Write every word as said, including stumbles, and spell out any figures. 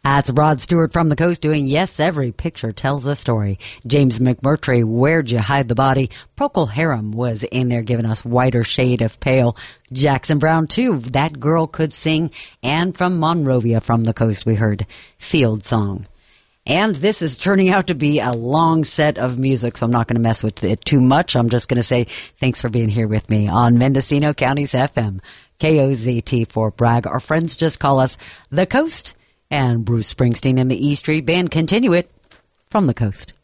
That's Rod Stewart from the Coast doing Yes, Every Picture Tells a Story. James McMurtry, Where'd You Hide the Body? Procol Harum was in there giving us Whiter Shade of Pale. Jackson Browne, too, That Girl Could Sing. And from Monrovia from the Coast, we heard Field Song. And this is turning out to be a long set of music, so I'm not going to mess with it too much. I'm just going to say thanks for being here with me on Mendocino County's F M, K O Z T Fort Bragg. Our friends just call us The Coast, and Bruce Springsteen and the E Street Band continue it from the Coast.